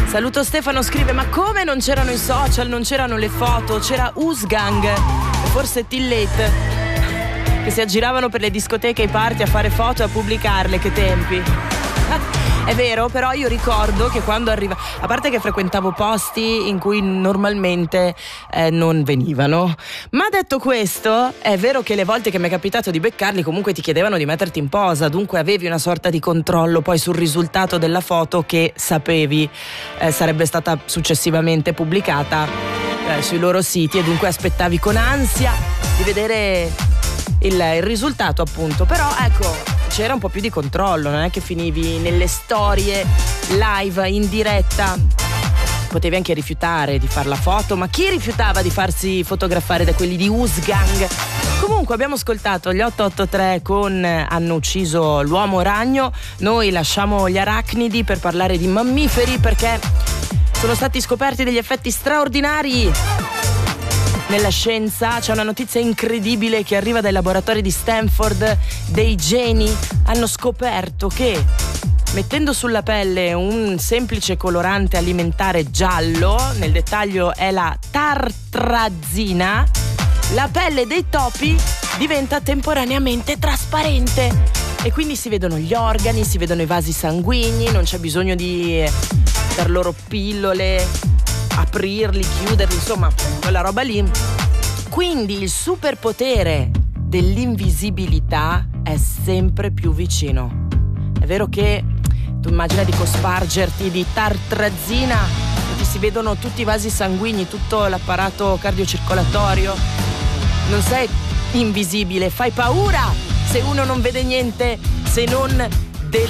Saluto Stefano, scrive: ma come non c'erano i social, non c'erano le foto, c'era Usgang e forse Tillate che si aggiravano per le discoteche e i party a fare foto e a pubblicarle. Che tempi. È vero, però io ricordo che quando arriva, a parte che frequentavo posti in cui normalmente non venivano, ma detto questo, è vero che le volte che mi è capitato di beccarli comunque ti chiedevano di metterti in posa, dunque avevi una sorta di controllo poi sul risultato della foto che sapevi sarebbe stata successivamente pubblicata sui loro siti, e dunque aspettavi con ansia di vedere il risultato, appunto. Però ecco, c'era un po' più di controllo, non è che finivi nelle storie live in diretta, potevi anche rifiutare di fare la foto, ma chi rifiutava di farsi fotografare da quelli di Usgang? Comunque abbiamo ascoltato gli 883 con Hanno ucciso l'uomo ragno. Noi lasciamo gli arachnidi per parlare di mammiferi, perché sono stati scoperti degli effetti straordinari nella scienza. C'è una notizia incredibile che arriva dai laboratori di Stanford. Dei geni hanno scoperto che mettendo sulla pelle un semplice colorante alimentare giallo, nel dettaglio è la tartrazina, la pelle dei topi diventa temporaneamente trasparente e quindi si vedono gli organi, si vedono i vasi sanguigni, non c'è bisogno di dar loro pillole, aprirli, chiuderli, insomma, quella roba lì. Quindi il superpotere dell'invisibilità è sempre più vicino. È vero che tu immagina di cospargerti di tartrazina e ti si vedono tutti i vasi sanguigni, tutto l'apparato cardiocircolatorio. Non sei invisibile, fai paura se uno non vede niente se non